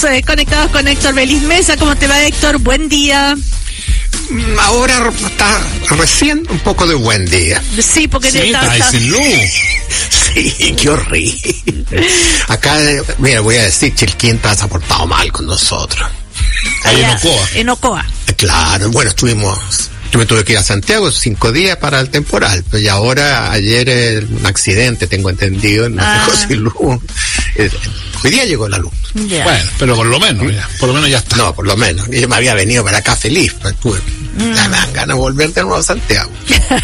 conectados con Héctor Belis Mesa. ¿Cómo te va, Héctor? Buen día. Ahora está recién un poco de buen día. Sí, porque está sin luz. Sí, qué horrible. Acá, mira, voy a decir, Chilquinta se ha portado mal con nosotros. Ahí en Ocoa. En Ocoa. Claro, bueno, yo me tuve que ir a Santiago 5 días para el temporal, y ahora, ayer, un accidente, tengo entendido, nos dejó sin luz. Hoy día llegó la luz. Yeah. Bueno, pero por lo menos ya está. No, por lo menos. Yo me había venido para acá feliz, pues, ya me dan ganas de volver de nuevo a Santiago.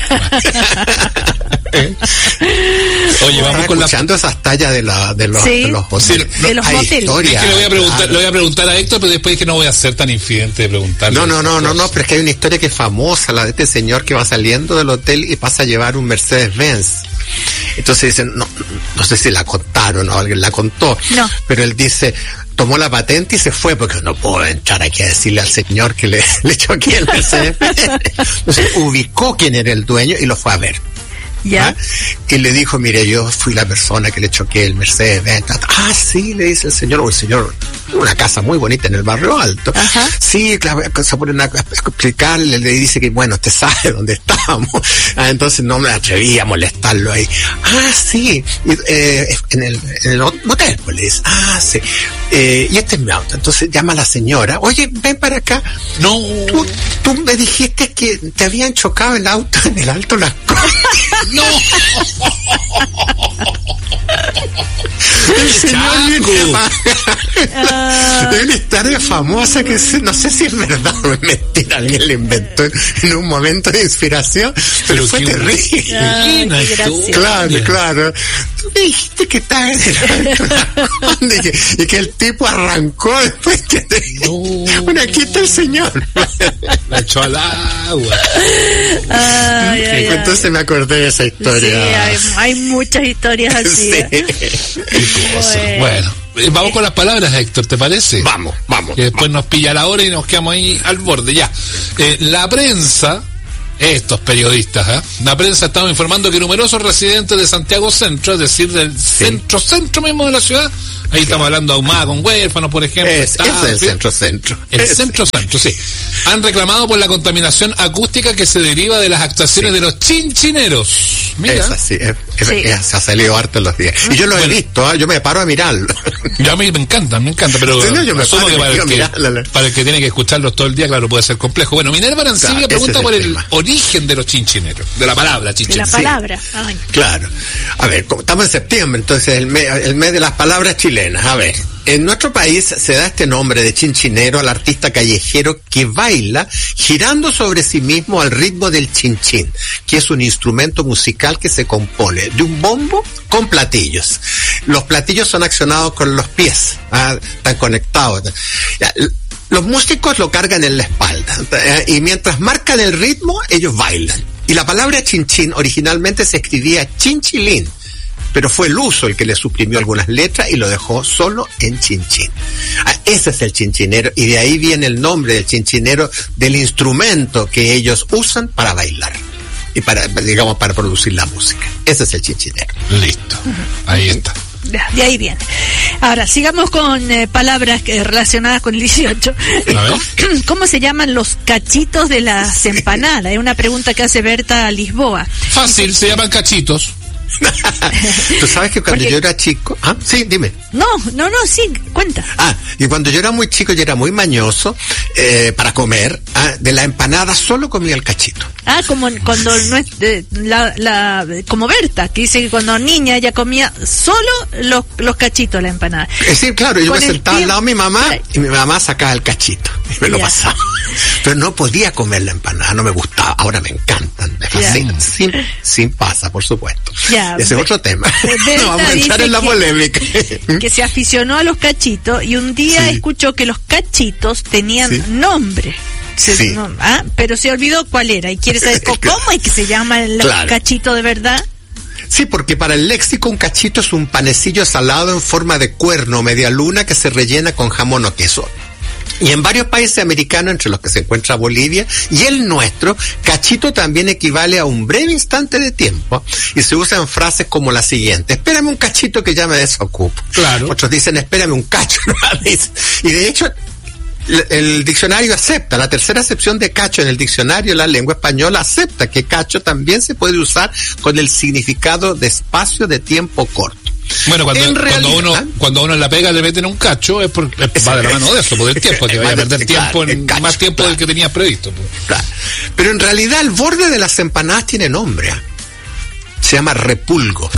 Oye, vamos con escuchando esas tallas de los hoteles. De los moteles. Es que le voy a preguntar a Héctor, pero después dije no voy a ser tan infidente de preguntarle. No, pero es que hay una historia que es famosa, la de este señor que va saliendo del hotel y pasa a llevar un Mercedes-Benz. Entonces dicen, no sé si la contaron o alguien la contó, pero él dice, tomó la patente y se fue, porque no puedo entrar aquí a decirle al señor que le choqué el Mercedes-Benz. Entonces ubicó quién era el dueño y lo fue a ver. ¿Ya? ¿Ah? Y le dijo, mire, yo fui la persona que le choqué el Mercedes-Benz. Ah, sí, le dice el señor, una casa muy bonita en el barrio alto. Ajá. Sí, claro, se ponen a explicarle, le dice que, bueno, usted sabe dónde estamos. Entonces no me atreví a molestarlo ahí. Ah, sí, en el hotel, pues le dice, ah, sí. Y este es mi auto. Entonces llama a la señora, oye, ven para acá. No. Tú me dijiste que te habían chocado el auto en el Alto Las Condes. No. El señor de una historia famosa que no sé si es verdad o es mentira, alguien le inventó en un momento de inspiración, pero fue terrible. Claro. Tú me dijiste que estaba en el y que el tipo arrancó después que bueno, aquí está el señor. La echó al agua. Entonces me acordé de esa historia. Sí, hay muchas historias así. Sí. Bueno, vamos con las palabras, Héctor, ¿te parece? Vamos. Que después nos pilla la hora y nos quedamos ahí al borde, ya. La prensa, estos periodistas, la prensa estaba informando que numerosos residentes de Santiago Centro, es decir, del centro mismo de la ciudad, ahí estamos hablando de Ahumada con huérfanos, por ejemplo. Ese es el centro. El centro, sí. Han reclamado por la contaminación acústica que se deriva de las actuaciones de los chinchineros. Mira. Es así, se ha salido harto en los días. Y yo lo he visto, yo me paro a mirarlo. Ya a mí me encanta, pero yo me asumo que para el que tiene que escucharlos todo el día, claro, puede ser complejo. Bueno, Minerva Arancibia pregunta por el origen de los chinchineros, de la palabra chinchinero. De la palabra. Sí. Claro. A ver, estamos en septiembre, entonces el mes de las palabras chilenas. A ver, en nuestro país se da este nombre de chinchinero al artista callejero que baila girando sobre sí mismo al ritmo del chinchín, que es un instrumento musical que se compone de un bombo con platillos. Los platillos son accionados con los pies, están conectados. Los músicos lo cargan en la espalda y mientras marcan el ritmo, ellos bailan. Y la palabra chinchín originalmente se escribía chinchilín, pero fue el uso el que le suprimió algunas letras y lo dejó solo en chinchín. Ese es el chinchinero, y de ahí viene el nombre del chinchinero, del instrumento que ellos usan para bailar y para producir la música. Ese es el chinchinero. Listo, ahí está. De ahí viene. Ahora, sigamos con palabras relacionadas con el 18. ¿Cómo se llaman los cachitos de las empanadas? Es una pregunta que hace Berta Lisboa. Fácil, se llaman cachitos. Tú sabes que cuando yo era chico... sí, dime. No, sí, cuenta. Y cuando yo era muy chico, yo era muy mañoso para comer. De la empanada solo comía el cachito. Como cuando no es como Berta, que dice que cuando niña ella comía solo los cachitos de la empanada. Sí, claro, yo me sentaba al lado de mi mamá y mi mamá sacaba el cachito y me lo pasaba. Pero no podía comer la empanada, no me gustaba. Ahora me encantan, me fascinan. Sin pasa, por supuesto. Ese es otro tema. No vamos a entrar en la polémica. Que se aficionó a los cachitos y un día escuchó que los cachitos tenían nombre. Pero se olvidó cuál era y quiere saber cómo es que se llaman los cachitos de verdad. Sí, porque para el léxico un cachito es un panecillo salado en forma de cuerno o media luna que se rellena con jamón o queso. Y en varios países americanos, entre los que se encuentra Bolivia y el nuestro, cachito también equivale a un breve instante de tiempo y se usa en frases como la siguiente: espérame un cachito que ya me desocupo. Claro. Otros dicen espérame un cacho. Y de hecho, el diccionario acepta, la tercera acepción de cacho en el diccionario de la lengua española acepta que cacho también se puede usar con el significado de espacio de tiempo corto. Bueno, cuando uno en la pega le meten un cacho, va de la mano de eso, por el tiempo, que vaya a perder tiempo, más tiempo del que tenías previsto. Claro. Pero en realidad el borde de las empanadas tiene nombre. Se llama repulgo.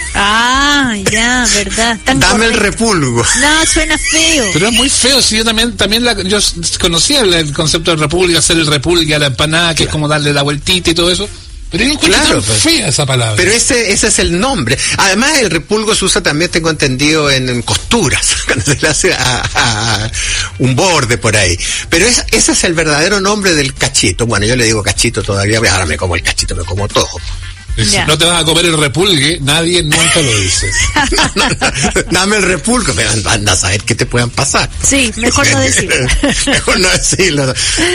Ah, ya, verdad. Dame el repulgo. No, suena feo. Pero es muy feo. Sí, yo también yo conocía el concepto de repulgue, hacer el repulgue a la empanada, que es como darle la vueltita y todo eso. Pero yo encuentro tan fea esa palabra. Pero ese es el nombre. Además, el repulgo se usa también, tengo entendido, en costuras, cuando se le hace a un borde por ahí. Pero ese es el verdadero nombre del cachito. Bueno, yo le digo cachito todavía, ahora me como el cachito, me como todo. Si no te vas a comer el repulgue, nadie nunca lo dice. Dame el repulgue, pero anda a saber qué te puedan pasar. Sí, mejor no decirlo. Mejor no decirlo.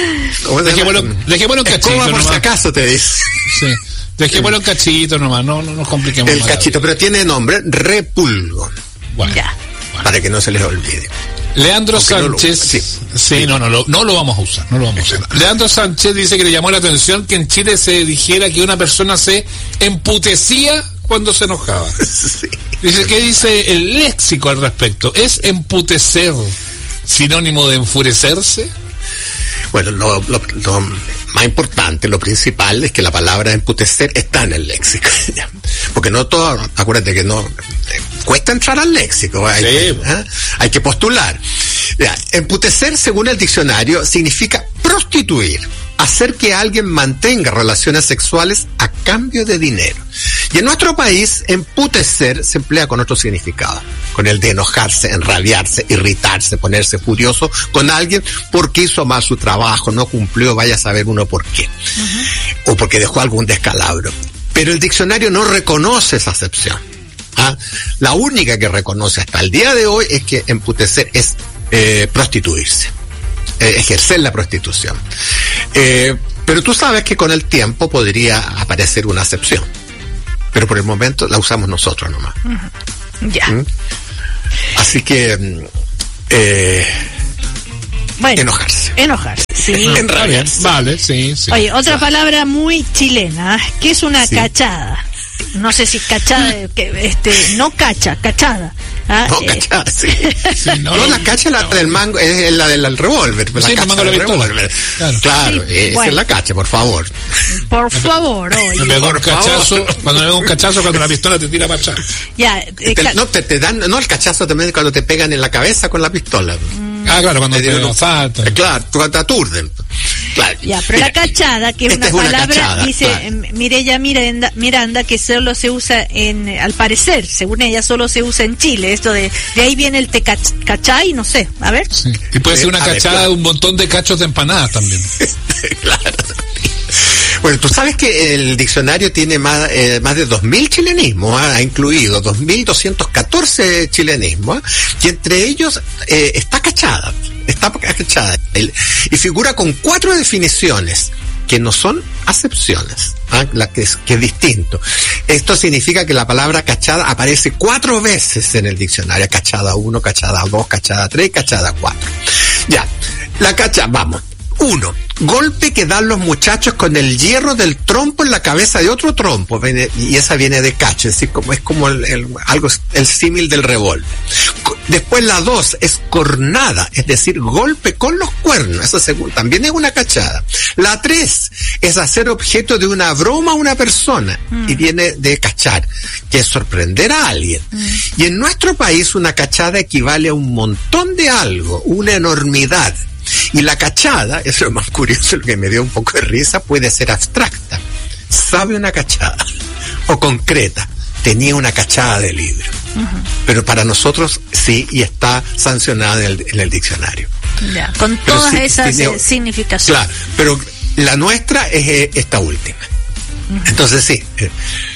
Dejémoslo en cachito nomás. Por si acaso te dice. Sí. Dejémoslo en cachito nomás, no nos compliquemos. El cachito, pero tiene nombre, repulgo. Bueno. Para que no se les olvide. Leandro Sánchez, no lo vamos a usar, Leandro Sánchez dice que le llamó la atención que en Chile se dijera que una persona se emputecía cuando se enojaba. Sí. Dice, ¿qué dice el léxico al respecto? ¿Es emputecer sinónimo de enfurecerse? Bueno, lo más importante, lo principal, es que la palabra emputecer está en el léxico. Porque no todo, acuérdate que no cuesta entrar al léxico, hay que postular. Emputecer, según el diccionario, significa prostituir, hacer que alguien mantenga relaciones sexuales a cambio de dinero. Y en nuestro país, emputecer se emplea con otro significado, con el de enojarse, enrabiarse, irritarse, ponerse furioso con alguien porque hizo mal su trabajo, no cumplió, vaya a saber uno por qué, o porque dejó algún descalabro. Pero el diccionario no reconoce esa acepción. La única que reconoce hasta el día de hoy es que emputecer es prostituirse, ejercer la prostitución. Pero tú sabes que con el tiempo podría aparecer una acepción, pero por el momento la usamos nosotros nomás. Ya. Así que enojarse, sí. Enrabiarse. Vale, sí. Oye, otra palabra muy chilena, ¿qué es una cachada? No sé si cachada, no cachada. No, cachada, sí. La cacha la del mango, es la del revólver. Sí, la mango de la pistola. Claro, esa es la cacha, por favor. Por favor, oye. Cuando me da un cachazo, cuando la pistola te tira para atrás. Ya. Te dan, el cachazo también cuando te pegan en la cabeza con la pistola. Claro, cuando te faltan. Claro, cuando te aturden. Claro. Ya, pero la cachada, que es una palabra, cachada, dice Mireya Miranda, que solo se usa al parecer, según ella, solo se usa en Chile. Esto de ahí viene el te cachai, no sé, a ver. Sí. Y puede ser una cachada de un montón de cachos de empanadas también. Claro. Bueno, tú sabes que el diccionario tiene más de 2.000 chilenismos, ha incluido 2.214 chilenismos, y entre ellos está cachada, y figura con 4 definiciones que no son acepciones, que es distinto. Esto significa que la palabra cachada aparece 4 veces en el diccionario: cachada 1, cachada 2, cachada 3, cachada 4. Ya, la cachada, vamos. 1. Golpe que dan los muchachos con el hierro del trompo en la cabeza de otro trompo, y esa viene de cacho, es decir, es como el símil del revólver. Después la 2 es cornada, es decir, golpe con los cuernos, eso también es una cachada. La 3 es hacer objeto de una broma a una persona, y viene de cachar, que es sorprender a alguien. Y en nuestro país una cachada equivale a un montón de algo, una enormidad. Y la cachada, eso es lo más curioso, lo que me dio un poco de risa, puede ser abstracta. Sabe una cachada, o concreta. Tenía una cachada de libro. Pero para nosotros sí, y está sancionada en el diccionario. Ya, con todas esas significaciones. Claro, pero la nuestra es esta última. Entonces sí,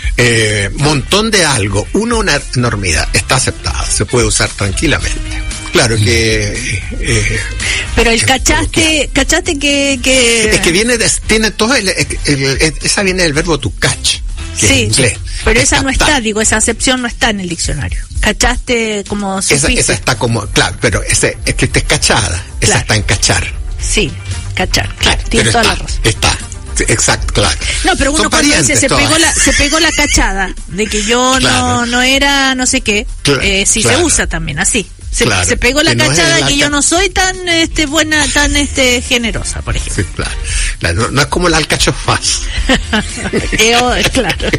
montón de algo, una enormidad, está aceptada, se puede usar tranquilamente. Claro que... pero el cachaste que... Es que tiene todo esa viene del verbo to catch. Sí, pero esa no está, esa acepción no está en el diccionario. Cachaste como esa está como, claro, pero es que esta es cachada, esa está en cachar. Sí, cachar, claro, tiene toda la razón. Está. Exacto, claro. No, pero uno cuando dice se pegó la cachada de que yo no era no sé qué, se usa también así. Se pegó la cachada de que yo no soy tan buena, tan generosa, por ejemplo. Sí, claro. No es como el alcachofaz. Claro.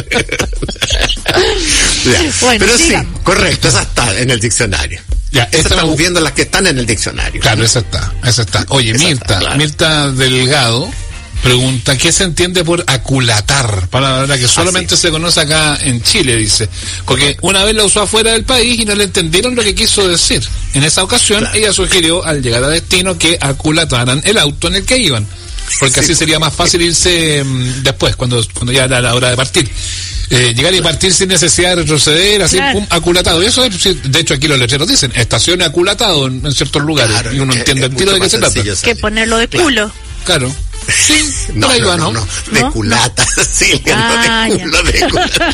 Bueno, pero sigamos. Sí, correcto, esa está en el diccionario. Ya, estamos viendo las que están en el diccionario. Claro, esa está. Oye, Mirta Delgado pregunta, ¿qué se entiende por aculatar? Palabra que solamente se conoce acá en Chile, dice. Porque una vez la usó afuera del país y no le entendieron lo que quiso decir. En esa ocasión, ella sugirió al llegar a destino que aculataran el auto en el que iban. Porque así sería más fácil irse después, cuando ya era la hora de partir. Llegar y partir sin necesidad de retroceder, así, pum, aculatado. Y eso es, de hecho, aquí los letreros dicen, estacione aculatado en ciertos lugares. Claro, y uno entiende el tiro de qué se trata. Que ponerlo de culo. Claro. Sí, no, de culata, sí, no de culo, de culata.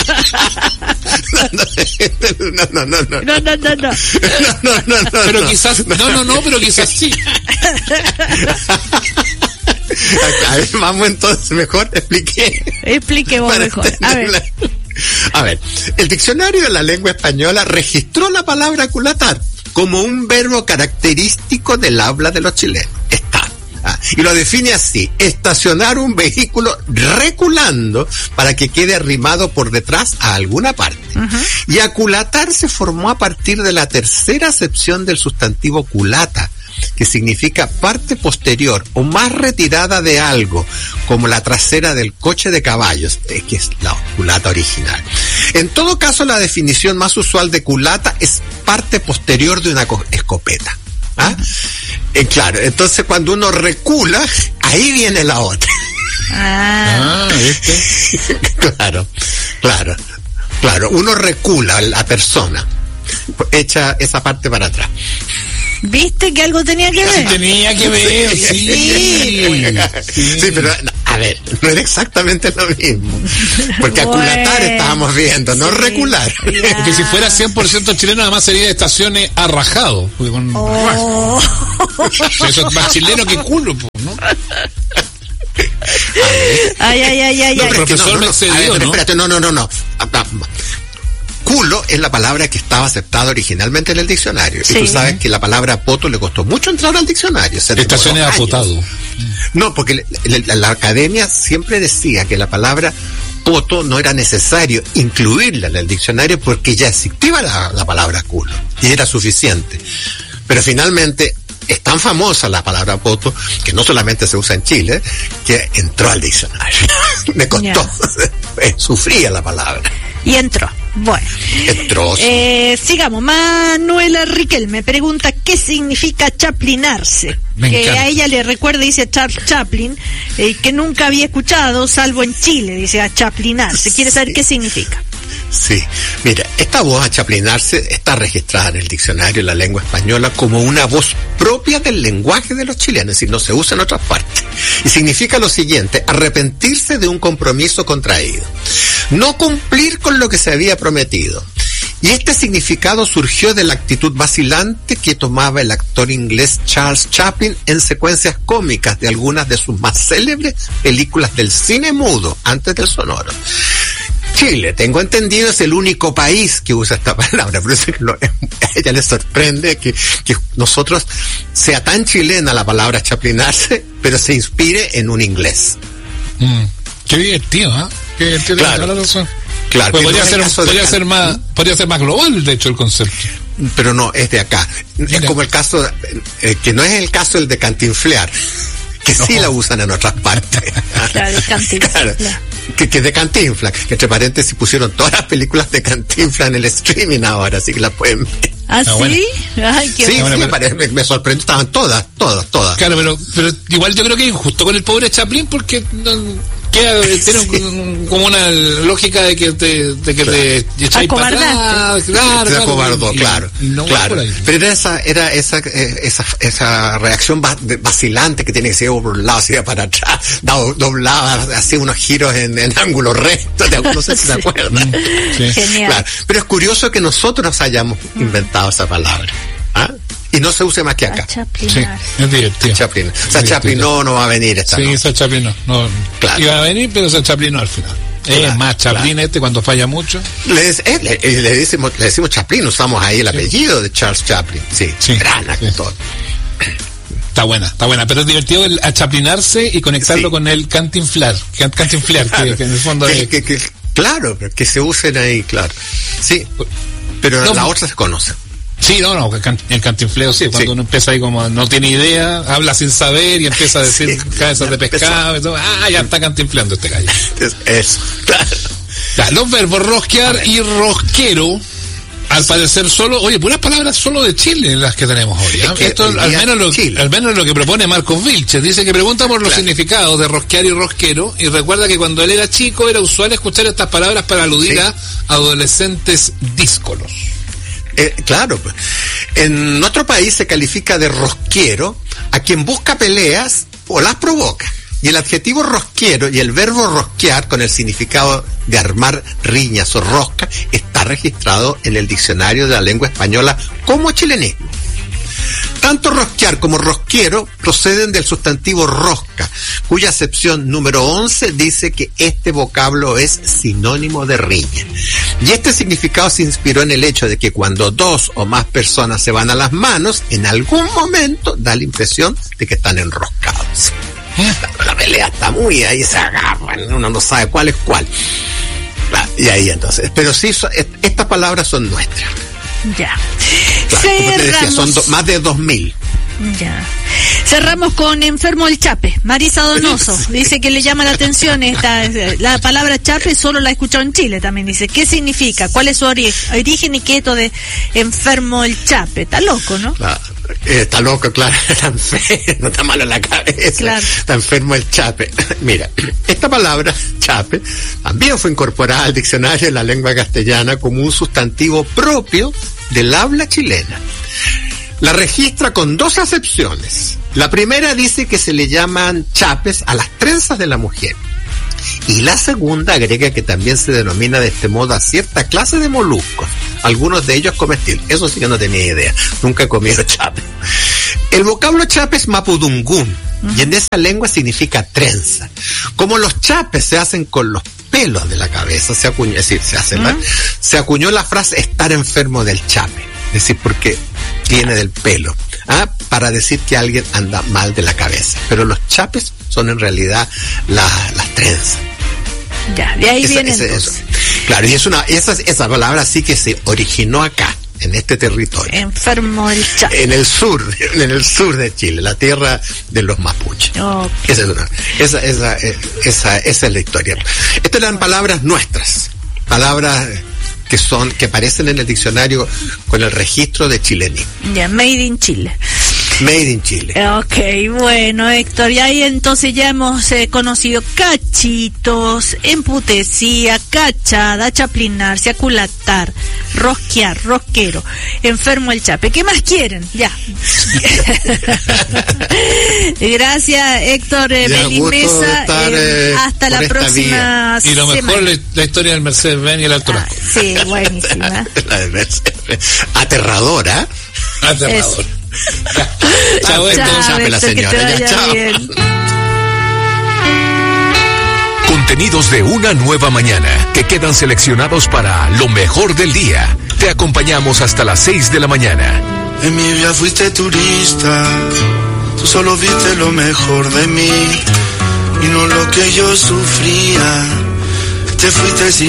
No. Pero quizás, pero quizás sí. A ver, vamos entonces, mejor explique vos mejor. A ver, el diccionario de la lengua española registró la palabra aculatar como un verbo característico del habla de los chilenos. Y lo define así: estacionar un vehículo reculando para que quede arrimado por detrás a alguna parte. Y aculatar se formó a partir de la tercera acepción del sustantivo culata, que significa parte posterior o más retirada de algo, como la trasera del coche de caballos, que es la culata original. En todo caso, la definición más usual de culata es parte posterior de una escopeta. Claro, entonces cuando uno recula, ahí viene la otra. ¿Viste? Claro, uno recula a la persona, echa esa parte para atrás. ¿Viste que algo tenía que ver? Tenía que ver, sí, pero a ver, no era exactamente lo mismo. Porque aculatar estábamos viendo, no recular. Porque si fuera 100% chileno, además sería estaciones arrajado. Eso es más chileno que culo, ¿no? Ay. El profesor me excedió, ¿no? Espérate, no. Culo es la palabra que estaba aceptada originalmente en el diccionario. Sí. Y tú sabes que la palabra poto le costó mucho entrar al diccionario. Estaciones apotado. No, porque la academia siempre decía que la palabra poto no era necesario incluirla en el diccionario porque ya existía la palabra culo y era suficiente. Pero finalmente es tan famosa la palabra poto que no solamente se usa en Chile, que entró al diccionario. Me costó. Sufría la palabra. Y entró. Bueno. Entró. Sigamos. Manuela Riquel me pregunta qué significa chaplinarse. Que a ella le recuerda, dice Chaplin, que nunca había escuchado, salvo en Chile, dice a chaplinarse. Quiere saber qué significa. Sí, mira, esta voz achaplinarse está registrada en el diccionario de la lengua española como una voz propia del lenguaje de los chilenos, es decir, no se usa en otras partes. Y significa lo siguiente: arrepentirse de un compromiso contraído, no cumplir con lo que se había prometido. Y este significado surgió de la actitud vacilante que tomaba el actor inglés Charles Chaplin en secuencias cómicas de algunas de sus más célebres películas del cine mudo, antes del sonoro. Chile, tengo entendido, es el único país que usa esta palabra, por eso a ella le sorprende que nosotros sea tan chilena la palabra chaplinarse, pero se inspire en un inglés. Qué divertido, ¿ah? Qué divertido. Claro, pues podría ser más global, de hecho, el concepto. Pero no, es de acá. Mira. Es como el caso, que no es el caso el de cantinflear, que sí la usan en otras partes. Claro, claro, que de Cantinflas, que entre paréntesis pusieron todas las películas de Cantinflas en el streaming ahora, así que las pueden ver. ¿Ah, sí? Bueno. Ay, qué sí, bueno, me sorprendió, estaban todas. Claro, pero igual yo creo que es injusto con el pobre Chaplin porque tiene como una lógica de que te echáis para atrás, claro. Se acobardó, claro. Pero era esa reacción vacilante que tiene que ser por un lado, se iba para atrás, doblaba, hacía unos giros en ángulo recto, no sé si se acuerdan. Genial. Claro. Pero es curioso que nosotros hayamos inventado esa palabra. ¿Ah? Y no se use más que acá. Sí, es divertido. Chaplin. O sea, Chaplin no va a venir esta noche. Sí, Chaplin no. Claro. Iba a venir, pero Chaplin no al final. Es más Chaplin cuando falla mucho. Le decimos Chaplin, usamos ahí el apellido de Charles Chaplin. Sí. Gran actor. Está buena, pero es divertido el achaplinarse y conectarlo con el cantinflar, claro. que en el fondo claro, que se usen ahí, claro. Sí, pero la otra se conoce. Sí, el cantinfleo sí, cuando uno empieza ahí como no tiene idea, habla sin saber y empieza a decir cabezas de pescado y todo, ya está cantinfleando este gallo. Eso, claro. Los verbos rosquear y rosquero, al parecer puras palabras solo de Chile las que tenemos hoy. Esto al menos lo que propone Marcos Vilches. Dice que pregunta por los significados de rosquear y rosquero y recuerda que cuando él era chico era usual escuchar estas palabras para aludir a adolescentes díscolos. Claro, en nuestro país se califica de rosquero a quien busca peleas o las provoca. Y el adjetivo rosquero y el verbo rosquear con el significado de armar riñas o rosca está registrado en el diccionario de la lengua española como chilenismo. Tanto rosquear como rosquero proceden del sustantivo rosca, cuya acepción número 11 dice que este vocablo es sinónimo de riña. Y este significado se inspiró en el hecho de que cuando dos o más personas se van a las manos, en algún momento da la impresión de que están enroscados. La pelea está muy ahí, se agarran, uno no sabe cuál es cuál. Y ahí entonces, pero sí, estas palabras son nuestras. Ya. Claro, como te decía, son más de 2000. Ya. Cerramos con enfermo el Chape. Marisa Donoso dice que le llama la atención la palabra Chape, solo la he escuchado en Chile también. Dice, ¿qué significa? ¿Cuál es su origen y qué esto de enfermo el Chape? Está loco, ¿no? Está loco, claro, está enfermo, está malo en la cabeza, claro. Está enfermo el Chape. Mira, esta palabra Chape también fue incorporada al diccionario de la lengua castellana como un sustantivo propio del habla chilena. La registra con dos acepciones. La primera dice que se le llaman chapes a las trenzas de la mujer. Y la segunda agrega que también se denomina de este modo a cierta clase de moluscos, algunos de ellos comestibles. Eso sí que no tenía idea, nunca he comido chape. El vocablo chape es mapudungún, y en esa lengua significa trenza. Como los chapes se hacen con los pelos de la cabeza, se acuñó la frase estar enfermo del chape, es decir, porque tiene del pelo, para decir que alguien anda mal de la cabeza. Pero los chapes son en realidad las trenzas. Ya, de ahí viene eso. Claro, y esa palabra sí que se originó acá, en este territorio. Enfermo el Chape. En el sur de Chile, la tierra de los mapuches. Okay. Esa es la historia. Estas eran palabras nuestras, palabras que aparecen en el diccionario con el registro de chilenismo. Ya, made in Chile. Made in Chile. Ok, bueno, Héctor, y ahí entonces ya hemos conocido cachitos, emputecía, cachada, chaplinarse, aculatar, rosquear, rosquero, enfermo el Chape. ¿Qué más quieren? Ya. Gracias, Héctor Melimesa. Hasta la próxima semana. Y lo mejor, la historia del Mercedes-Benz y el Alto Lasco. Sí, buenísima. La de Mercedes. Aterradora. Aterrador. Chao, Chape la señora. Ya, chao. Contenidos de una nueva mañana que quedan seleccionados para lo mejor del día. Te acompañamos hasta las 6 de la mañana. En mi vida fuiste turista, tú solo viste lo mejor de mí y no lo que yo sufría. Te fuiste sin